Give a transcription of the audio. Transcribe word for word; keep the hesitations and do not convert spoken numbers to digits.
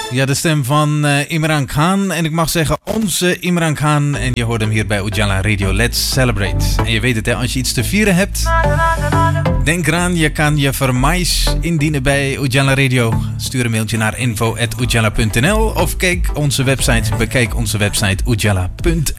Ja, de stem van uh, Imran Khan. En ik mag zeggen onze Imran Khan. En je hoort hem hier bij Ujala Radio. Let's celebrate. En je weet het, hè, als je iets te vieren hebt, denk eraan, je kan je vermais indienen bij Ujala Radio. Stuur een mailtje naar info at ujala punt n l of kijk onze website, bekijk onze website ujala punt